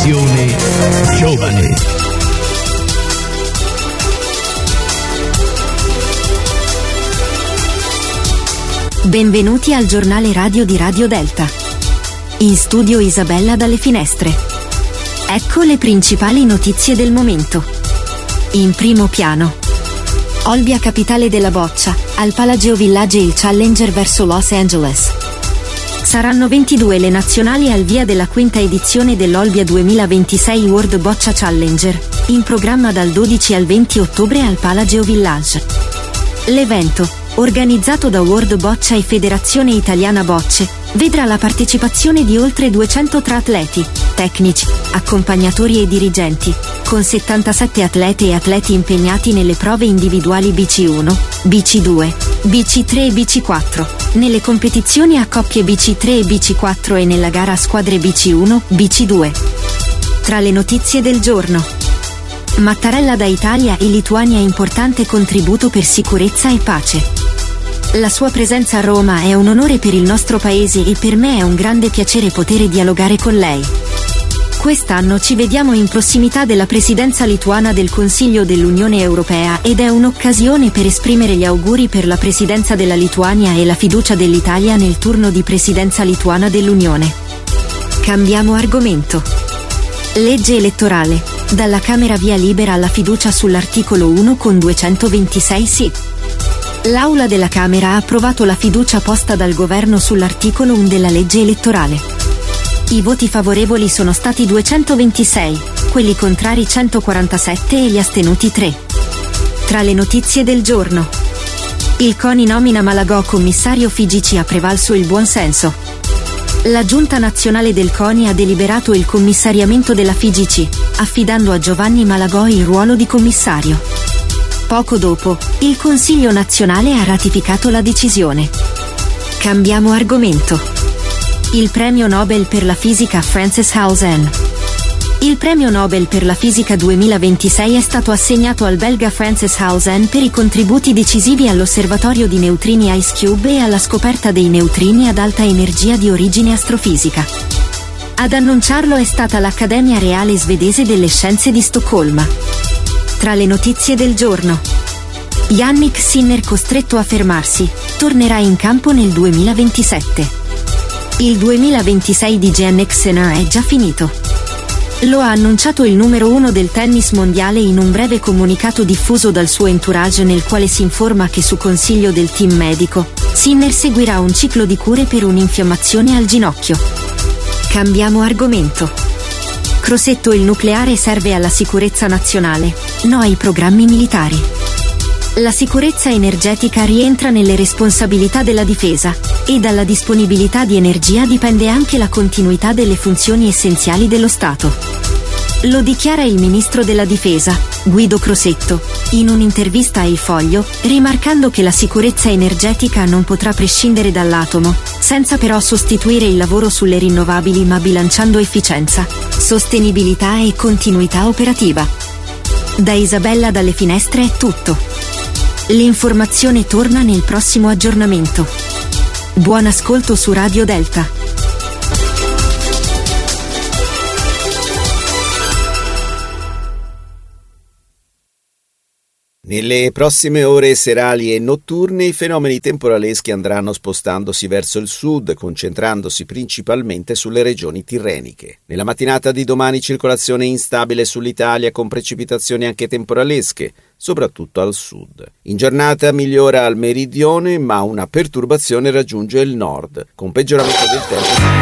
Generazione giovane. Benvenuti al giornale radio di Radio Delta. In studio Isabella dalle finestre. Ecco le principali notizie del momento. In primo piano. Olbia, capitale della boccia, al Palageo Village il Challenger verso Los Angeles. Saranno 22 le nazionali al via della quinta edizione dell'Olbia 2026 World Boccia Challenger, in programma dal 12 al 20 ottobre al Palageo Village. L'evento, organizzato da World Boccia e Federazione Italiana Bocce, vedrà la partecipazione di oltre 200 atleti, tecnici, accompagnatori e dirigenti, con 77 atlete e atleti impegnati nelle prove individuali BC1, BC2, BC3 e BC4, nelle competizioni a coppie BC3 e BC4 e nella gara a squadre BC1, BC2. Tra le notizie del giorno. Mattarella da Italia e Lituania, importante contributo per sicurezza e pace. La sua presenza a Roma è un onore per il nostro paese e per me è un grande piacere poter dialogare con lei. Quest'anno ci vediamo in prossimità della presidenza lituana del Consiglio dell'Unione Europea ed è un'occasione per esprimere gli auguri per la presidenza della Lituania e la fiducia dell'Italia nel turno di presidenza lituana dell'Unione. Cambiamo argomento. Legge elettorale. Dalla Camera via libera alla fiducia sull'articolo 1 con 226 sì. L'Aula della Camera ha approvato la fiducia posta dal Governo sull'articolo 1 della legge elettorale. I voti favorevoli sono stati 226, quelli contrari 147 e gli astenuti 3. Tra le notizie del giorno. Il CONI nomina Malagò commissario FIGC, ha prevalso il buonsenso. La Giunta Nazionale del CONI ha deliberato il commissariamento della FIGC, affidando a Giovanni Malagò il ruolo di commissario. Poco dopo, il Consiglio nazionale ha ratificato la decisione. Cambiamo argomento. Il premio Nobel per la fisica Frances Hausen. Il premio Nobel per la fisica 2026 è stato assegnato al belga Frances Hausen per i contributi decisivi all'osservatorio di neutrini IceCube e alla scoperta dei neutrini ad alta energia di origine astrofisica. Ad annunciarlo è stata l'Accademia Reale Svedese delle Scienze di Stoccolma. Tra le notizie del giorno. Jannik Sinner costretto a fermarsi, tornerà in campo nel 2027. Il 2026 di Jannik Sinner è già finito. Lo ha annunciato il numero 1 del tennis mondiale in un breve comunicato diffuso dal suo entourage, nel quale si informa che su consiglio del team medico, Sinner seguirà un ciclo di cure per un'infiammazione al ginocchio. Cambiamo argomento. Crosetto, il nucleare serve alla sicurezza nazionale, no ai programmi militari. La sicurezza energetica rientra nelle responsabilità della difesa, e dalla disponibilità di energia dipende anche la continuità delle funzioni essenziali dello Stato. Lo dichiara il ministro della Difesa, Guido Crosetto, in un'intervista a Il Foglio, rimarcando che la sicurezza energetica non potrà prescindere dall'atomo, senza però sostituire il lavoro sulle rinnovabili, ma bilanciando efficienza, sostenibilità e continuità operativa. Da Isabella dalle finestre è tutto. L'informazione torna nel prossimo aggiornamento. Buon ascolto su Radio Delta. Nelle prossime ore serali e notturne i fenomeni temporaleschi andranno spostandosi verso il sud, concentrandosi principalmente sulle regioni tirreniche. Nella mattinata di domani circolazione instabile sull'Italia con precipitazioni anche temporalesche, soprattutto al sud. In giornata migliora al meridione, ma una perturbazione raggiunge il nord, con peggioramento del tempo.